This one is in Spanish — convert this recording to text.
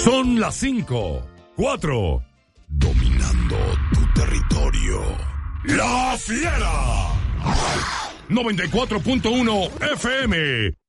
Son las 5:04. Dominando tu territorio. La Fiera. 94.1 FM.